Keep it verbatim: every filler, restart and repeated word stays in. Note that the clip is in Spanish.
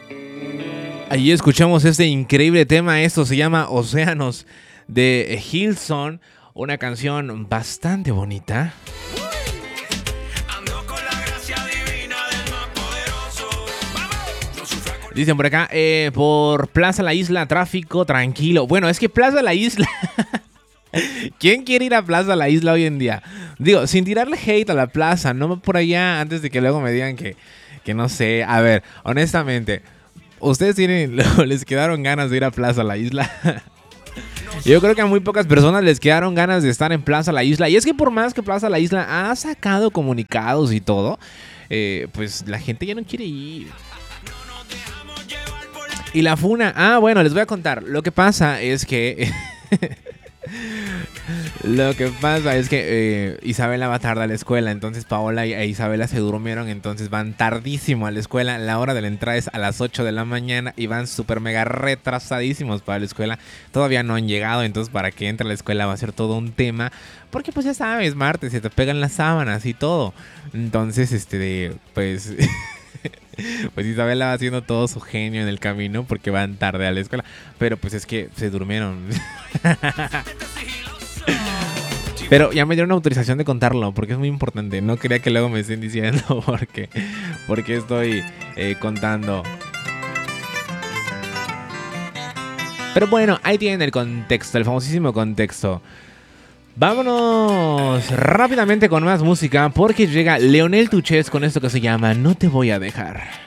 Allí escuchamos este increíble tema, esto se llama Océanos de Hillsong, una canción bastante bonita. Dicen por acá, eh, por Plaza La Isla, tráfico tranquilo. Bueno, es que Plaza La Isla... ¿Quién quiere ir a Plaza La Isla hoy en día? Digo, sin tirarle hate a la plaza, no por allá, antes de que luego me digan que, que no sé. A ver, honestamente, ¿ustedes tienen, les quedaron ganas de ir a Plaza La Isla? Yo creo que a muy pocas personas les quedaron ganas de estar en Plaza La Isla. Y es que por más que Plaza La Isla ha sacado comunicados y todo, eh, pues la gente ya no quiere ir. Y la funa, ah, bueno, les voy a contar. Lo que pasa es que... Lo que pasa es que eh, Isabela va tarde a la escuela, entonces Paola e Isabela se durmieron, entonces van tardísimo a la escuela. La hora de la entrada es a las ocho de la mañana y van súper mega retrasadísimos para la escuela. Todavía no han llegado, entonces para que entre a la escuela va a ser todo un tema. Porque pues ya sabes, martes se te pegan las sábanas y todo. Entonces, este, de, pues... Pues Isabela va haciendo todo su genio en el camino porque van tarde a la escuela. Pero pues es que se durmieron. Pero ya me dieron autorización de contarlo porque es muy importante. No quería que luego me estén diciendo porque, porque estoy eh, contando. Pero bueno, ahí tienen el contexto, el famosísimo contexto. Vámonos rápidamente con más música porque llega Leonel Tuchet con esto que se llama No te voy a dejar.